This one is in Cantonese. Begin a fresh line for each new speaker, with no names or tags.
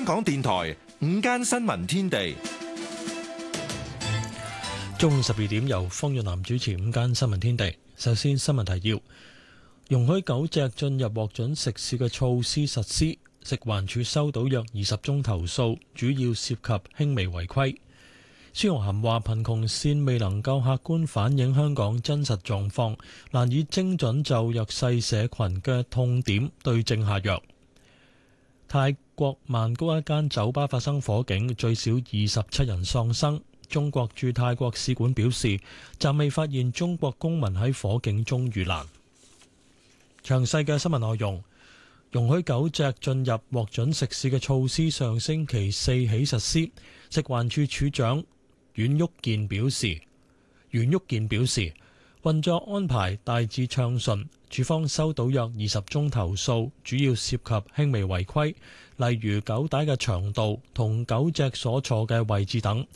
香港電台午間新聞天地，
中午12點由方潤南主持午間新聞天地。首先新聞提要：容許狗隻進入獲准食肆嘅措施實施，食環署收到約20宗投訴，主要涉及輕微違規。孫玉菡話：貧窮線未能夠客觀反映香港真實狀況，難以精準就弱勢社群嘅痛點對症下藥。泰國曼谷一間酒吧發生火警，最少27人喪生。中國駐泰國使館表示，暫未發現中國公民喺火警中遇難。詳細嘅新聞內容。容許狗隻進入獲准食肆嘅措施上星期四起實施。食環署署長阮旭健表示，運作安排大致暢順。署方收到約20宗投訴，主要涉及輕微違規，例如狗帶嘅長度同狗隻所坐嘅位置等。